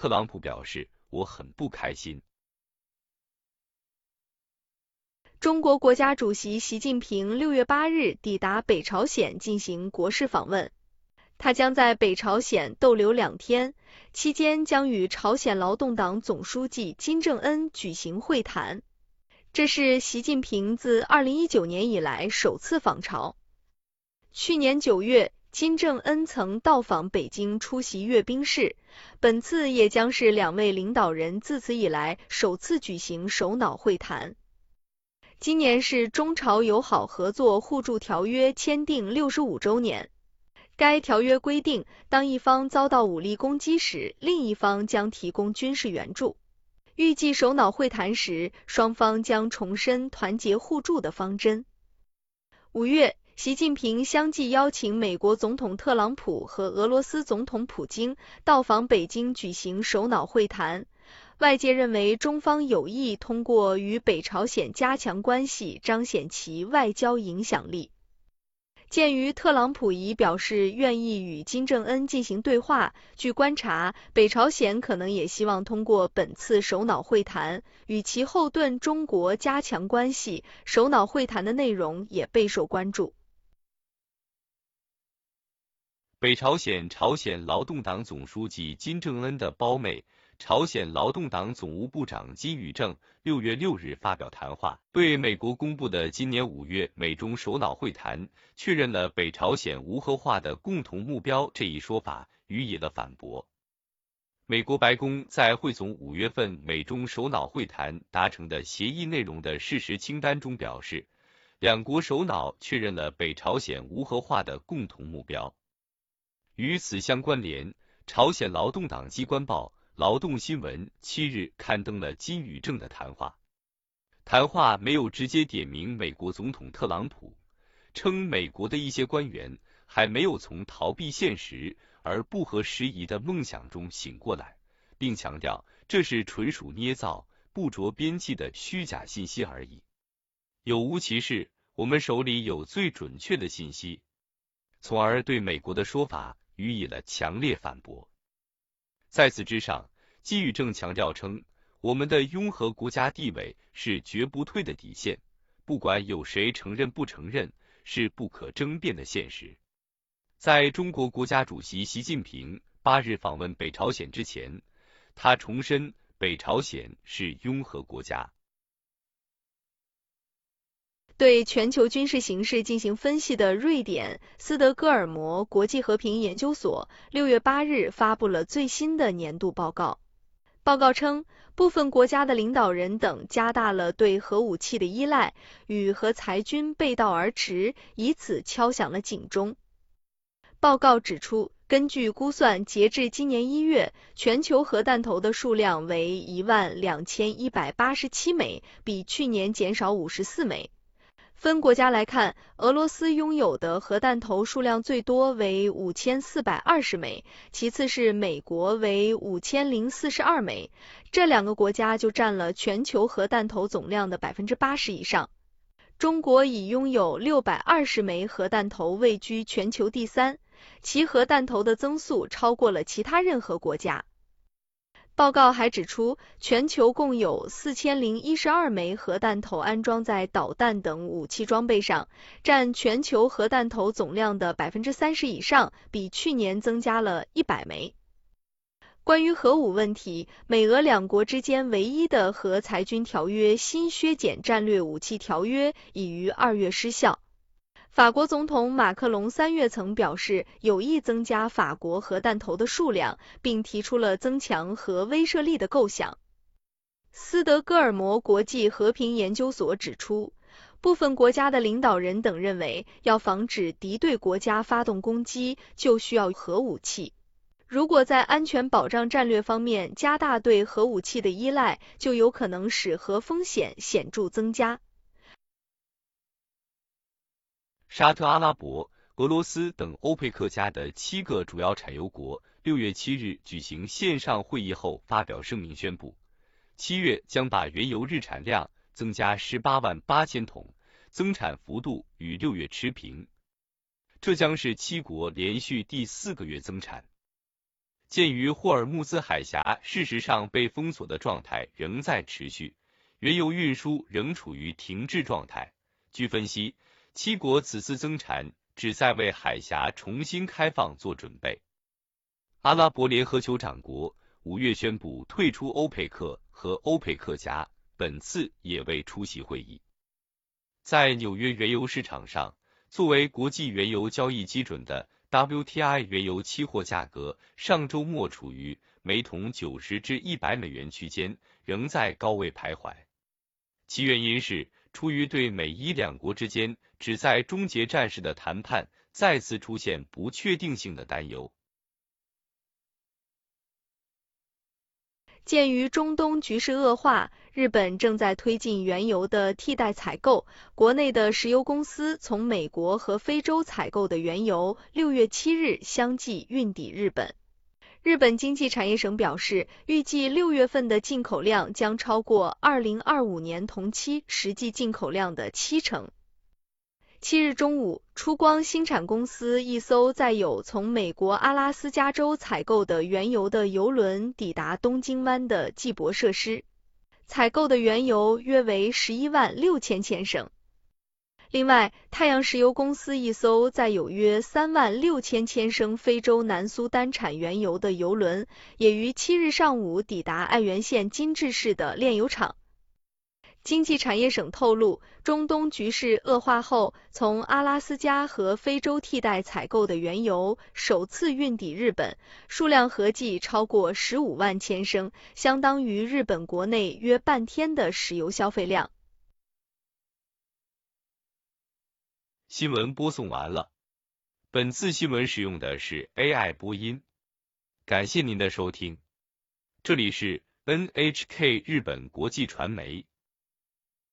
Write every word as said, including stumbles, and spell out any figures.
特朗普表示，我很不开心。 中国国家主席习近平六月八日抵达北朝鲜进行国事访问，他将在北朝鲜逗留两天，期间将与朝鲜劳动党总书记金正恩举行会谈。这是习近平自二零一九年以来首次访朝。去年九月，金正恩曾到访北京出席阅兵式，本次也将是两位领导人自此以来首次举行首脑会谈。今年是中朝友好合作互助条约签订六十五周年。该条约规定，当一方遭到武力攻击时，另一方将提供军事援助。预计首脑会谈时，双方将重申团结互助的方针。五月，习近平相继邀请美国总统特朗普和俄罗斯总统普京到访北京举行首脑会谈。外界认为，中方有意通过与北朝鲜加强关系，彰显其外交影响力。鉴于特朗普已表示愿意与金正恩进行对话，据观察，北朝鲜可能也希望通过本次首脑会谈与其后盾中国加强关系。首脑会谈的内容也备受关注。 北朝鲜朝鲜劳动党总书记金正恩的胞妹，朝鲜劳动党总务部长金宇正六月六日发表谈话，对美国公布的今年五月美中首脑会谈确认了北朝鲜无核化的共同目标这一说法予以了反驳。美国白宫在汇总五月份美中首脑会谈达成的协议内容的事实清单中表示，两国首脑确认了北朝鲜无核化的共同目标。与此相关联，朝鲜劳动党机关报劳动新闻七日刊登了金宇正的谈话。谈话没有直接点名美国总统特朗普，称美国的一些官员还没有从逃避现实而不合时宜的梦想中醒过来，并强调这是纯属捏造、不着边际的虚假信息而已。有无其事，我们手里有最准确的信息，从而对美国的说法予以了强烈反驳。在此之上，金宇正强调称，我们的拥核国家地位是绝不退的底线，不管有谁承认不承认，是不可争辩的现实。在中国国家主席习近平八日访问北朝鲜之前，他重申北朝鲜是拥核国家。 对全球军事形势进行分析的瑞典斯德哥尔摩国际和平研究所六月八日发布了最新的年度报告。报告称，部分国家的领导人等加大了对核武器的依赖，与核裁军背道而驰，以此敲响了警钟。报告指出，根据估算，截至今年一月，全球核弹头的数量为一万两千一百八十七枚，比去年减少五十四枚。分国家来看，俄罗斯拥有的核弹头数量最多为五千四百二十枚，其次是美国为五千零四十二枚，这两个国家就占了全球核弹头总量的 百分之八十 以上。中国已拥有六百二十枚核弹头，位居全球第三，其核弹头的增速超过了其他任何国家。报告还指出，全球共有四千零一十二枚核弹头安装在导弹等武器装备上，占全球核弹头总量的 百分之三十 以上，比去年增加了一百枚。关于核武问题，美俄两国之间唯一的核裁军条约新削减战略武器条约已于二月失效。法国总统马克龙三月曾表示有意增加法国核弹头的数量，并提出了增强核威慑力的构想。斯德哥尔摩国际和平研究所指出，部分国家的领导人等认为，要防止敌对国家发动攻击，就需要核武器。如果在安全保障战略方面加大对核武器的依赖，就有可能使核风险显著增加。 沙特阿拉伯、俄罗斯等欧佩克加的七个主要产油国六月七日举行线上会议后发表声明宣布，七月将把原油日产量增加十八万八千桶，增产幅度与六月持平。这将是七国连续第四个月增产。 鉴于霍尔木兹海峡事实上被封锁的状态仍在持续，原油运输仍处于停滞状态。据分析，七国此次增产旨在为海峡重新开放做准备。阿拉伯联合酋长国五月宣布退出欧佩克和欧佩克加，本次也未出席会议。在纽约原油市场上，作为国际原油交易基准的 W T I 原油期货价格上周末处于每桶九十至一百美元区间，仍在高位徘徊。其原因是出于对美伊两国之间旨在终结战事的谈判再次出现不确定性的担忧。 鉴于中东局势恶化，日本正在推进原油的替代采购，国内的石油公司从美国和非洲采购的原油六月七日相继运抵日本。日本经济产业省表示，预计六月份的进口量将超过二零二五年同期实际进口量的七成。七日中午，出光新产公司一艘载有从美国阿拉斯加州采购的原油的油轮抵达东京湾的济泊设施，采购的原油约为十一万六千千升。另外，太阳石油公司一艘载有约三万六千千升非洲南苏丹产原油的油轮，也于七日上午抵达爱媛县金治市的炼油厂。经济产业省透露，中东局势恶化后，从阿拉斯加和非洲替代采购的原油首次运抵日本，数量合计超过十五万千升，相当于日本国内约半天的石油消费量。 新闻播送完了，本次新闻使用的是 A I 播音，感谢您的收听，这里是 N H K 日本国际传媒。